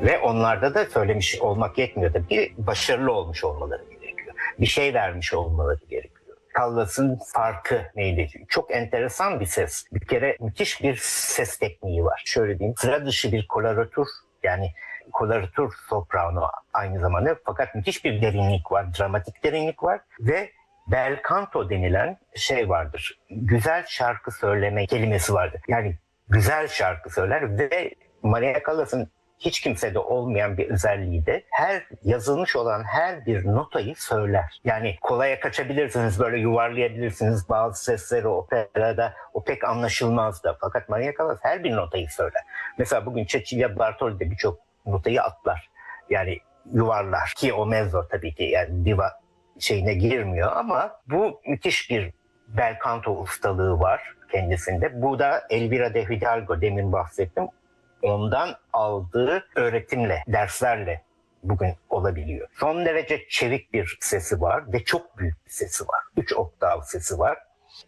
Ve onlarda da söylemiş olmak yetmiyor tabii, başarılı olmuş olmaları gerekiyor. Bir şey vermiş olmaları gerekiyor. Callas'ın farkı neydi? Çok enteresan bir ses. Bir kere müthiş bir ses tekniği var. Şöyle diyeyim, sıra dışı bir koloratur, yani koloratur soprano aynı zamanda, fakat müthiş bir derinlik var, dramatik derinlik var ve bel canto denilen şey vardır. Güzel şarkı söyleme kelimesi vardır. Yani güzel şarkı söyler ve Maria Callas'ın hiç kimsede olmayan bir özelliği de her yazılmış olan her bir notayı söyler. Yani kolaya kaçabilirsiniz, böyle yuvarlayabilirsiniz bazı sesleri operada, o pek anlaşılmaz da. Fakat Maria Callas her bir notayı söyler. Mesela bugün Cecilia Bartoli de birçok notayı atlar. Yani yuvarlar ki o mezzo tabii ki, yani diva şeyine girmiyor ama bu müthiş bir bel canto ustalığı var kendisinde. Bu da Elvira de Hidalgo, demin bahsettim. Ondan aldığı öğretimle, derslerle bugün olabiliyor. Son derece çevik bir sesi var ve çok büyük bir sesi var. 3 oktav sesi var.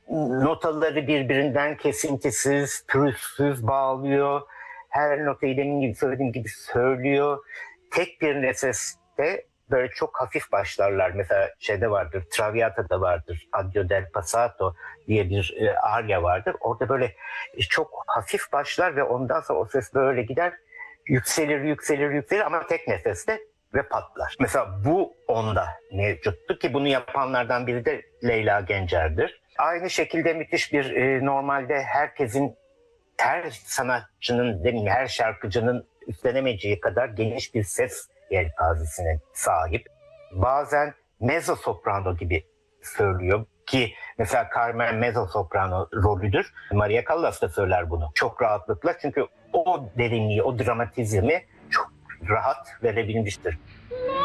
Notaları birbirinden kesintisiz, pürüzsüz bağlıyor. Her notayı demin gibi söylediğim gibi söylüyor. Tek bir nefeste böyle çok hafif başlarlar. Mesela şeyde vardır, Traviata'da vardır. Addio del Passato diye bir arya vardır. Orada böyle çok hafif başlar ve ondan sonra o ses böyle gider. Yükselir, yükselir, yükselir ama tek nefeste ve patlar. Mesela bu onda mevcuttu ki bunu yapanlardan biri de Leyla Gencer'dir. Aynı şekilde müthiş bir normalde herkesin, her sanatçının, demeyeyim, her şarkıcının üstlenemeyeceği kadar geniş bir ses yelpazesine sahip. Bazen mezzo soprano gibi söylüyor ki mesela Carmen mezzo soprano rolüdür. Maria Callas da söyler bunu çok rahatlıkla, çünkü o derinliği, o dramatizmi çok rahat verebilmiştir.